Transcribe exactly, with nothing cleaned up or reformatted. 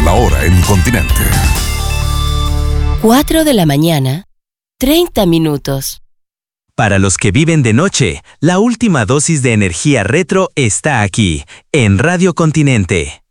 La hora en Continente. cuatro de la mañana, treinta minutos. Para los que viven de noche, la última dosis de energía retro está aquí, en Radio Continente.